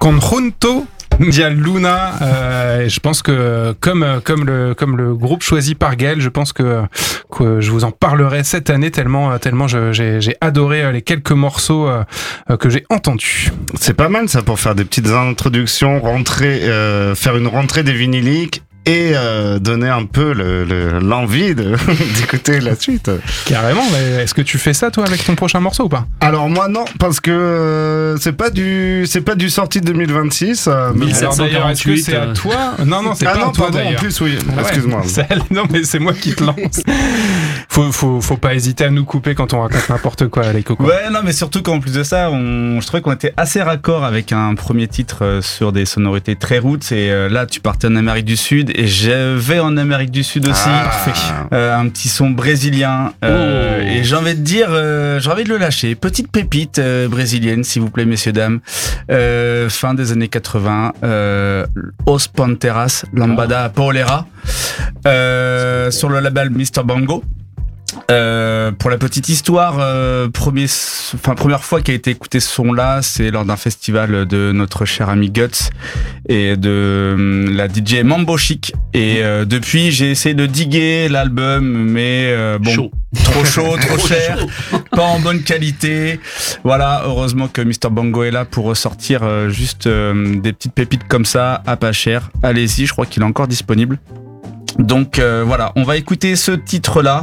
Conjunto Dia Luna, et je pense que comme le groupe choisi par Gaël, je pense que je vous en parlerai cette année tellement j'ai adoré les quelques morceaux que j'ai entendus. C'est pas mal ça pour faire des petites introductions, faire une rentrée des vinyliques et donner un peu l'envie d'écouter la suite. Carrément, mais est-ce que tu fais ça toi avec ton prochain morceau ou pas? Alors moi non, parce que c'est pas du sorti 2026. Mais d'ailleurs, est-ce que c'est à toi? Non, c'est pas à toi d'ailleurs. En plus oui, excuse-moi. Non mais c'est moi qui te lance. Faut pas hésiter à nous couper quand on raconte n'importe quoi, les cocos. Ouais, non mais surtout qu'en plus de ça, je trouvais qu'on était assez raccord avec un premier titre sur des sonorités très roots, et là tu partais en Amérique du Sud. Et je vais en Amérique du Sud aussi. Un petit son brésilien. Et j'ai envie de dire, j'ai envie de le lâcher. Petite pépite brésilienne, s'il vous plaît, messieurs, dames. Fin des années 80. Os Panteras, Lambada Paulera. Sur le label Mr. Bongo. Pour la petite histoire, première fois qu'a été écouté ce son-là, c'est lors d'un festival de notre cher ami Guts et de la DJ Mambo Chic. Et depuis, j'ai essayé de diguer l'album, mais trop chaud, trop cher, pas en bonne qualité. Voilà, heureusement que Mr. Bongo est là pour ressortir juste des petites pépites comme ça, à pas cher. Allez-y, je crois qu'il est encore disponible. Donc voilà, on va écouter ce titre-là.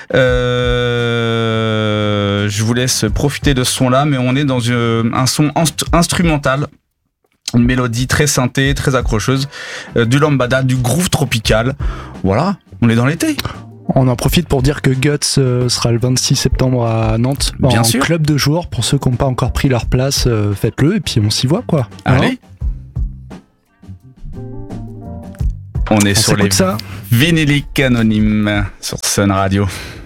Je vous laisse profiter de ce son-là, mais on est dans un son instrumental, une mélodie très synthé, très accrocheuse, du lambada, du groove tropical. Voilà, on est dans l'été. On en profite pour dire que Guts sera le 26 septembre à Nantes, en club de jour. Pour ceux qui n'ont pas encore pris leur place, faites-le et puis on s'y voit quoi. Allez. On est sur les vinyliques anonymes sur Sun Radio.